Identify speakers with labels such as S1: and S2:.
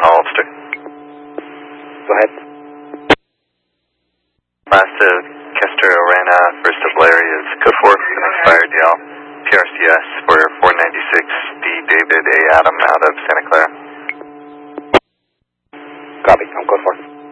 S1: Ulster.
S2: Go ahead.
S1: Last of Kester Arena, first of Larry is code 4, expired Yale. PRCS for 496D David A. Adam out of Santa Clara.